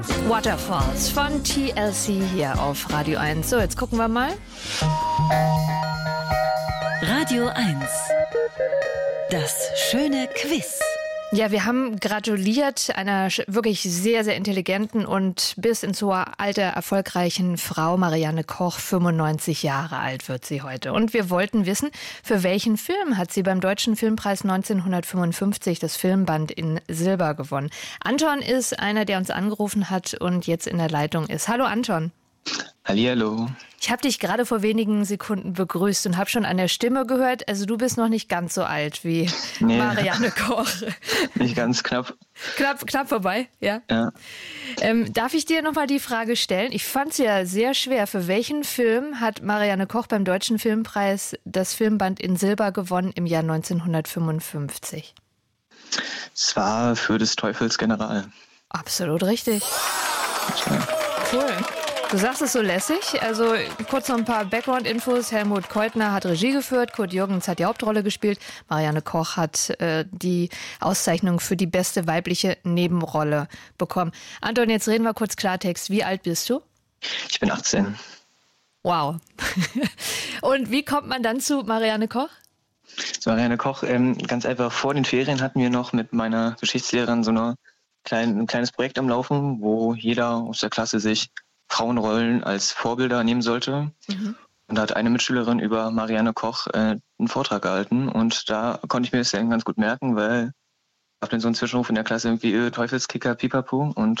Waterfalls von TLC hier auf Radio 1. So, jetzt gucken wir mal. Radio 1. Das schöne Quiz. Ja, wir haben gratuliert einer wirklich sehr, sehr intelligenten und bis ins hohe Alter erfolgreichen Frau, Marianne Koch. 95 Jahre alt wird sie heute. Und wir wollten wissen, für welchen Film hat sie beim Deutschen Filmpreis 1955 das Filmband in Silber gewonnen. Anton ist einer, der uns angerufen hat und jetzt in der Leitung ist. Hallo Anton. Hallihallo. Ich habe dich gerade vor wenigen Sekunden begrüßt und habe schon an der Stimme gehört, also du bist noch nicht ganz so alt wie Marianne Koch. Nicht ganz knapp. Knapp vorbei, ja. Darf ich dir nochmal die Frage stellen? Ich fand es ja sehr schwer. Für welchen Film hat Marianne Koch beim Deutschen Filmpreis das Filmband in Silber gewonnen im Jahr 1955? Es war für des Teufels General. Absolut richtig. Ja. Cool. Du sagst es so lässig, also kurz noch ein paar Background-Infos. Helmut Keutner hat Regie geführt, Kurt Jürgens hat die Hauptrolle gespielt, Marianne Koch hat die Auszeichnung für die beste weibliche Nebenrolle bekommen. Anton, jetzt reden wir kurz Klartext. Wie alt bist du? Ich bin 18. Wow. Und wie kommt man dann zu Marianne Koch? Zu Marianne Koch, ganz einfach vor den Ferien hatten wir noch mit meiner Geschichtslehrerin so ein kleines Projekt am Laufen, wo jeder aus der Klasse sich Frauenrollen als Vorbilder nehmen sollte. Mhm. Und da hat eine Mitschülerin über Marianne Koch einen Vortrag gehalten und da konnte ich mir das dann ganz gut merken, weil ich habe dann so einen Zwischenruf in der Klasse irgendwie Teufelskicker, Pipapo und